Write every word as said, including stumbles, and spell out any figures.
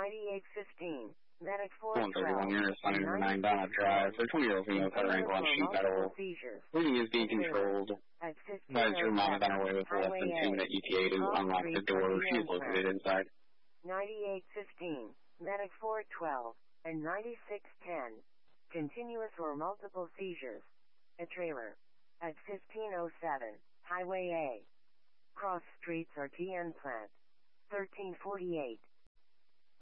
ninety-eight fifteen. Medic four one thirty-one twelve. units, Sunny number nine, Donut Drive. For twenty-year-old female, cut ankle on sheet metal. Bleeding is being controlled. Advise your mom is on her way with a less than two minute E T A to unlock the door. She is located inside. ninety-eight fifteen. Medic four twelve and ninety-six ten. Continuous or multiple seizures. A trailer. At fifteen oh seven. Highway A. Cross streets R T N plant. thirteen forty-eight.